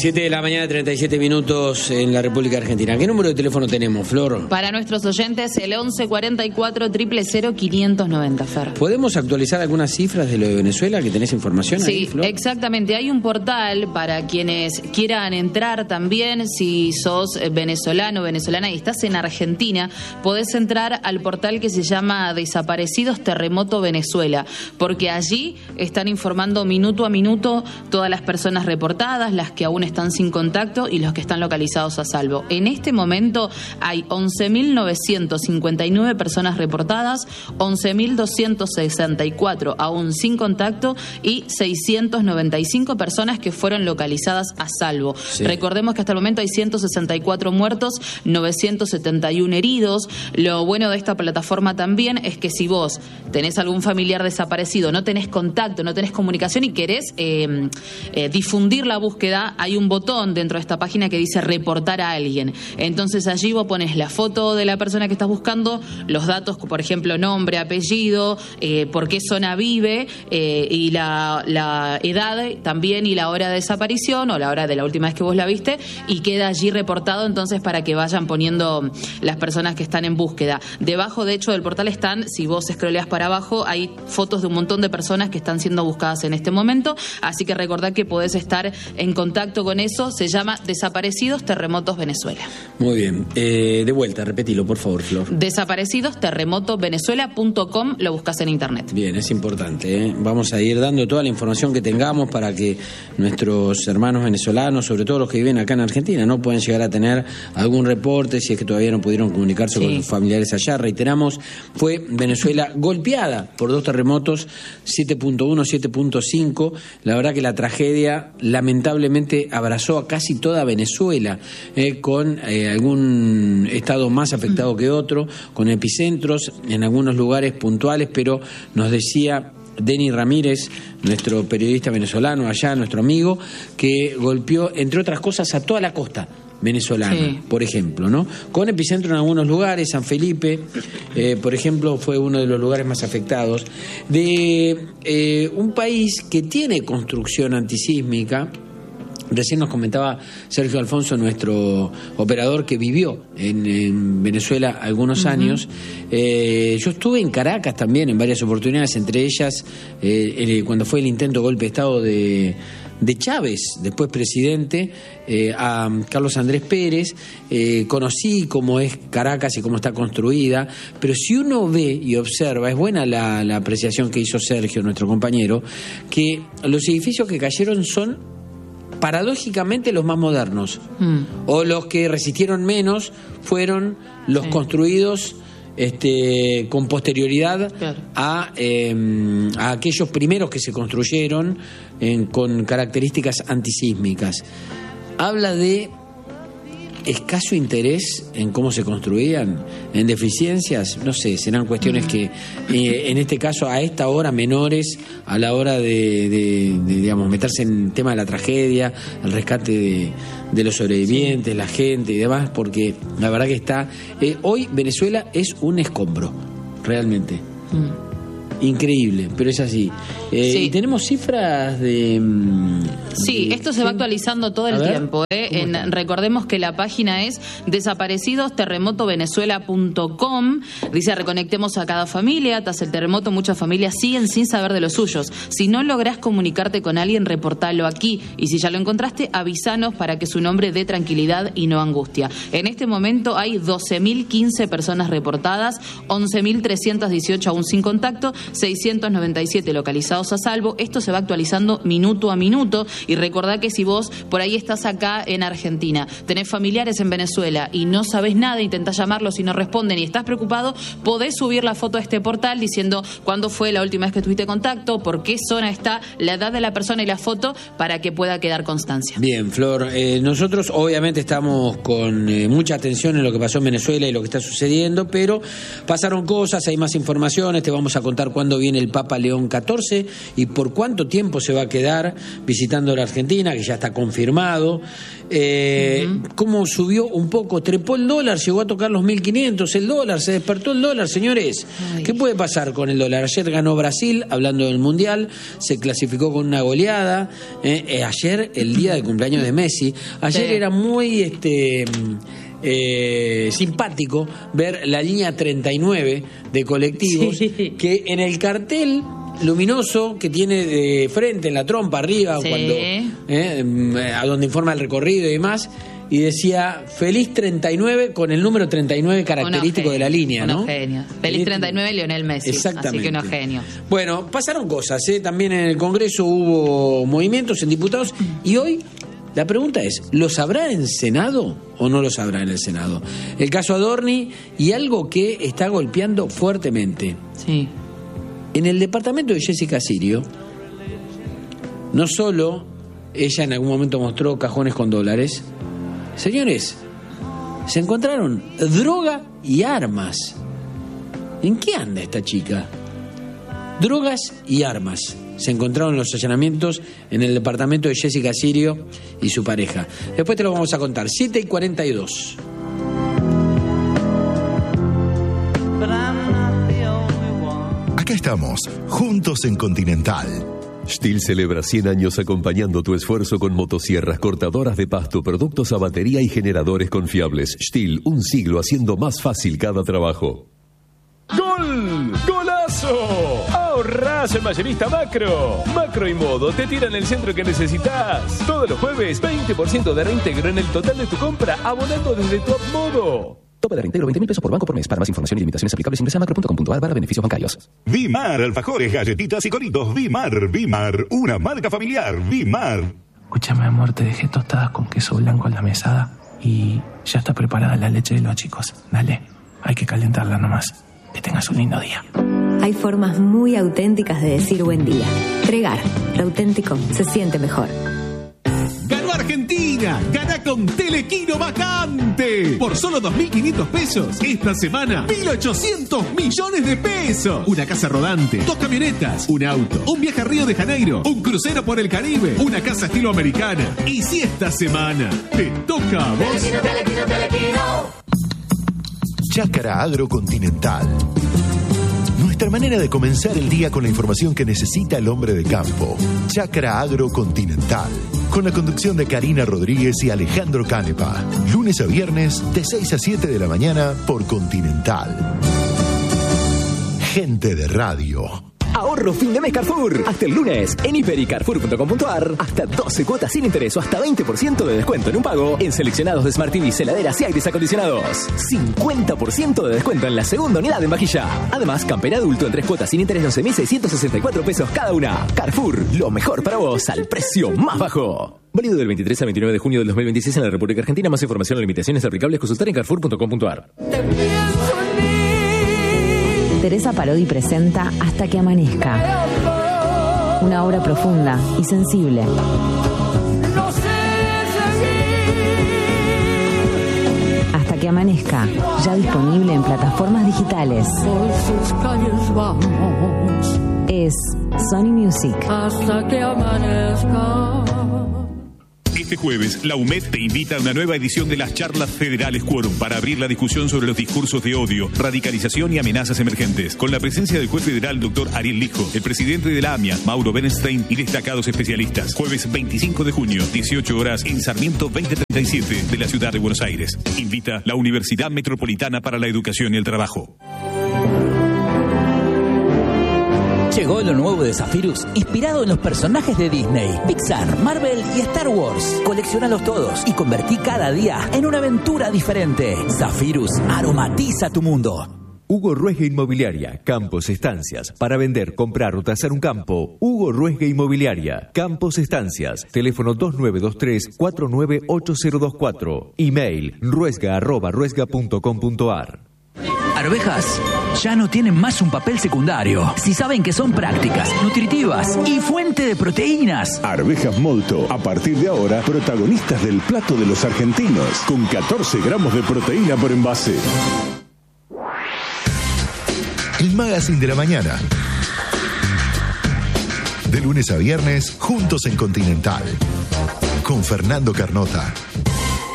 7 de la mañana, 37 minutos en la República Argentina. ¿Qué número de teléfono tenemos, Flor? Para nuestros oyentes, el 11 44 000 590, Fer. ¿Podemos actualizar algunas cifras de lo de Venezuela? ¿Que tenés información ahí, Sí, Flor? exactamente. Hay un portal para quienes quieran entrar también. Si sos venezolano o venezolana y estás en Argentina, podés entrar al portal que se llama Desaparecidos Terremoto Venezuela, porque allí están informando minuto a minuto todas las personas reportadas, las que aún están sin contacto y los que están localizados a salvo. En este momento hay 11.959 personas reportadas, 11.264 aún sin contacto y 695 personas que fueron localizadas a salvo. Sí. Recordemos que hasta el momento hay 164 muertos, 971 heridos. Lo bueno de esta plataforma también es que si vos tenés algún familiar desaparecido, no tenés contacto, no tenés comunicación y querés difundir la búsqueda, hay un botón dentro de esta página que dice reportar a alguien. Entonces allí vos pones la foto de la persona que estás buscando, los datos, por ejemplo, nombre, apellido, por qué zona vive y la edad también y la hora de desaparición o la hora de la última vez que vos la viste, y queda allí reportado entonces para que vayan poniendo las personas que están en búsqueda. Debajo, de hecho, del portal están, si vos scrolleás para abajo, hay fotos de un montón de personas que están siendo buscadas en este momento, así que recordad que podés estar en contacto con eso. Se llama Desaparecidos Terremotos Venezuela. Muy bien. De vuelta, repetilo, por favor, Flor. Desaparecidos terremotovenezuela.com, lo buscas en internet. Bien, es importante, ¿eh? Vamos a ir dando toda la información que tengamos para que nuestros hermanos venezolanos, sobre todo los que viven acá en Argentina, no pueden llegar a tener algún reporte si es que todavía no pudieron comunicarse con sus familiares allá. Reiteramos, fue Venezuela golpeada por dos terremotos, 7.1, 7.5. La verdad que la tragedia lamentablemente abrazó a casi toda Venezuela, con algún estado más afectado que otro, con epicentros en algunos lugares puntuales, pero nos decía Denis Ramírez, nuestro periodista venezolano allá, nuestro amigo, que golpeó, entre otras cosas, a toda la costa venezolana, por ejemplo, ¿no? Con epicentro en algunos lugares. San Felipe, por ejemplo, fue uno de los lugares más afectados de un país que tiene construcción antisísmica. Recién nos comentaba Sergio Alfonso, nuestro operador que vivió en Venezuela algunos años. Yo estuve en Caracas también en varias oportunidades, entre ellas cuando fue el intento de golpe de Estado de Chávez, después presidente, a Carlos Andrés Pérez. Conocí cómo es Caracas y cómo está construida, pero si uno ve y observa, es buena la apreciación que hizo Sergio, nuestro compañero, que los edificios que cayeron son paradójicamente los más modernos, o los que resistieron menos fueron los construidos con posterioridad a aquellos primeros que se construyeron con características antisísmicas. Habla de escaso interés en cómo se construían, en deficiencias, no sé, serán cuestiones que en este caso a esta hora menores a la hora de digamos meterse en el tema de la tragedia, el rescate de los sobrevivientes, la gente y demás, porque la verdad que está hoy Venezuela es un escombro, realmente. Increíble, pero es así. Y tenemos cifras de... esto se va actualizando todo el tiempo. Recordemos que la página es desaparecidosterremotovenezuela.com. Dice, reconectemos a cada familia. Tras el terremoto, muchas familias siguen sin saber de los suyos. Si no lográs comunicarte con alguien, reportalo aquí. Y si ya lo encontraste, avísanos para que su nombre dé tranquilidad y no angustia. En este momento hay 12.015 personas reportadas, 11.318 aún sin contacto, 697 localizados a salvo. Esto se va actualizando minuto a minuto, y recordá que si vos por ahí estás acá en Argentina, tenés familiares en Venezuela y no sabés nada, intentás llamarlos y no responden y estás preocupado, podés subir la foto a este portal diciendo cuándo fue la última vez que tuviste contacto, por qué zona está, la edad de la persona y la foto, para que pueda quedar constancia. Bien, Flor, nosotros obviamente estamos con mucha atención en lo que pasó en Venezuela y lo que está sucediendo, pero pasaron cosas, hay más informaciones, te vamos a contar cuándo viene el Papa León XIV y por cuánto tiempo se va a quedar visitando representando a la Argentina, que ya está confirmado. Cómo subió un poco, trepó el dólar, llegó a tocar los 1.500, el dólar, se despertó el dólar, señores. ¿Qué puede pasar con el dólar? Ayer ganó Brasil, hablando del Mundial, se clasificó con una goleada. Ayer, el día del cumpleaños de Messi, ayer era muy simpático ver la línea 39 de colectivos, que en el cartel luminoso que tiene de frente en la trompa arriba, cuando a donde informa el recorrido y demás, y decía feliz 39 con el número 39 característico de la línea, ¿no? Genio. Feliz 39 Lionel Messi. Exactamente. Así que unos genios. Bueno, pasaron cosas, también en el Congreso hubo movimientos en diputados, y hoy la pregunta es, ¿lo sabrá en Senado o no lo sabrá en el Senado? El caso Adorni, y algo que está golpeando fuertemente. Sí. En el departamento de Jessica Sirio, no solo ella en algún momento mostró cajones con dólares, señores, se encontraron droga y armas. ¿En qué anda esta chica? Drogas y armas se encontraron en los allanamientos en el departamento de Jessica Sirio y su pareja. Después te lo vamos a contar. 7:42. Acá estamos, juntos en Continental. Stihl celebra 100 años acompañando tu esfuerzo con motosierras, cortadoras de pasto, productos a batería y generadores confiables. Stihl, un siglo haciendo más fácil cada trabajo. ¡Gol! ¡Golazo! ¡Ahorrás en Mayorista Macro! Macro y Modo te tiran el centro que necesitas. Todos los jueves, 20% de reintegro en el total de tu compra, abonando desde Top Modo. Tope de reintegro 20.000 pesos por banco por mes. Para más información y limitaciones aplicables ingresa a macro.com.ar/beneficios bancarios. Vimar, alfajores, galletitas y coritos. Vimar, una marca familiar. Vimar. Escúchame, amor, te dejé tostadas con queso blanco en la mesada y ya está preparada la leche de los chicos. Dale, hay que calentarla nomás. Que tengas un lindo día. Hay formas muy auténticas de decir buen día. Tregar, lo auténtico se siente mejor. ¡Ganó Argentina! ¡Gana con Telequino Vacante! Por solo 2.500 pesos, esta semana, 1.800 millones de pesos. Una casa rodante, 2 camionetas, un auto, un viaje a Río de Janeiro, un crucero por el Caribe, una casa estilo americana. Y si esta semana te toca a vos... Telequino. Chácara Agrocontinental. Nuestra manera de comenzar el día con la información que necesita el hombre de campo. Chácara Agrocontinental. Con la conducción de Karina Rodríguez y Alejandro Canepa. Lunes a viernes, de 6 a 7 de la mañana, por Continental. Gente de radio. Ahorro fin de mes Carrefour. Hasta el lunes en hiper.y carrefour.com.ar. Hasta 12 cuotas sin interés o hasta 20% de descuento en un pago en seleccionados de Smart TVs, heladeras y aires acondicionados. 50% de descuento en la segunda unidad en vajilla. Además, campera adulto en 3 cuotas sin interés, 11.664 pesos cada una. Carrefour, lo mejor para vos al precio más bajo. Válido del 23 al 29 de junio del 2026 en la República Argentina. Más información o limitaciones aplicables consultar en carrefour.com.ar. Teresa Parodi presenta Hasta que amanezca. Una obra profunda y sensible. Hasta que amanezca, ya disponible en plataformas digitales. Es Sony Music. Hasta que amanezca. Este jueves, la UMED te invita a una nueva edición de las Charlas Federales Quórum para abrir la discusión sobre los discursos de odio, radicalización y amenazas emergentes, con la presencia del juez federal Dr. Ariel Lijo, el presidente de la AMIA, Mauro Berenstein, y destacados especialistas. Jueves 25 de junio, 18 horas, en Sarmiento 2037 de la ciudad de Buenos Aires. Invita la Universidad Metropolitana para la Educación y el Trabajo. Llegó lo nuevo de Zephyrus, inspirado en los personajes de Disney, Pixar, Marvel y Star Wars. Colecciónalos todos y convertí cada día en una aventura diferente. Zephyrus aromatiza tu mundo. Hugo Ruesga Inmobiliaria, Campos Estancias. Para vender, comprar o tasar un campo, Hugo Ruesga Inmobiliaria, Campos Estancias. Teléfono 2923-498024. Email ruesga@ruesga.com.ar. Arvejas ya no tienen más un papel secundario. Si saben que son prácticas, nutritivas y fuente de proteínas. Arvejas Molto, a partir de ahora, protagonistas del plato de los argentinos, con 14 gramos de proteína por envase. El Magazine de la Mañana. De lunes a viernes, juntos en Continental. Con Fernando Carnota.